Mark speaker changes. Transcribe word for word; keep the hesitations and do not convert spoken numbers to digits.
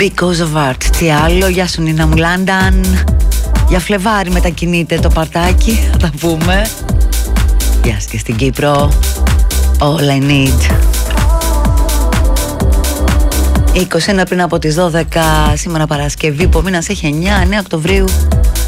Speaker 1: Because of Art. Τι άλλο, γεια σου Νίνα μου Λάνταν. Για Φλεβάρι μετακινείται το παρτάκι, θα τα πούμε. Γεια σας και στην Κύπρο. All I need. είκοσι ένα πριν από τις δώδεκα, σήμερα Παρασκευή, που ο μήνας έχει εννιά, εννέα Οκτωβρίου.